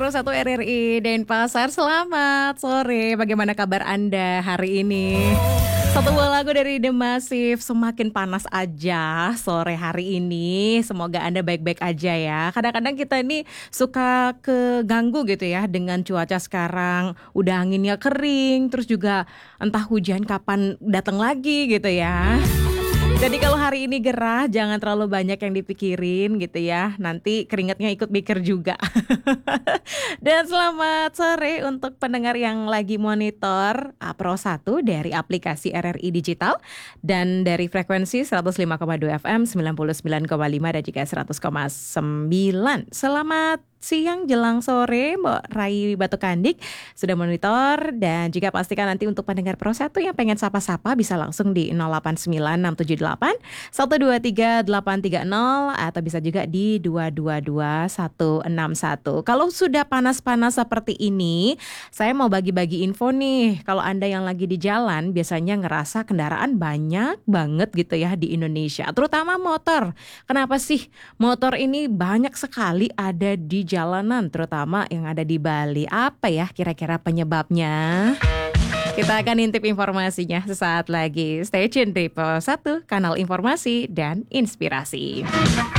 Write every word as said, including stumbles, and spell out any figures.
Pro satu R R I Denpasar, selamat sore. Bagaimana kabar Anda hari ini? Satu buah lagu dari The Massive, semakin panas aja sore hari ini. Semoga Anda baik-baik aja ya. Kadang-kadang kita ini suka keganggu gitu ya dengan cuaca sekarang. Udah anginnya kering, terus juga entah hujan kapan datang lagi gitu ya. Jadi kalau hari ini gerah, jangan terlalu banyak yang dipikirin gitu ya. Nanti keringatnya ikut mikir juga. Dan selamat sore untuk pendengar yang lagi monitor Pro satu dari aplikasi R R I Digital dan dari frekuensi seratus lima koma dua F M, sembilan puluh sembilan koma lima dan juga seratus koma sembilan. Selamat siang jelang sore Mbak Rai Batu Kandik sudah monitor, dan juga pastikan nanti untuk pendengar Pro satu yang pengen sapa-sapa bisa langsung di nol delapan sembilan enam tujuh delapan satu dua tiga delapan tiga nol atau bisa juga di dua dua dua satu enam satu. Kalau sudah panas-panas seperti ini, saya mau bagi-bagi info nih. Kalau Anda yang lagi di jalan biasanya ngerasa kendaraan banyak banget gitu ya di Indonesia, terutama motor. Kenapa sih motor ini banyak sekali ada di jalanan, terutama yang ada di Bali? Apa ya kira-kira penyebabnya? Kita akan intip informasinya sesaat lagi. Stay tune di Pro satu, kanal informasi dan inspirasi.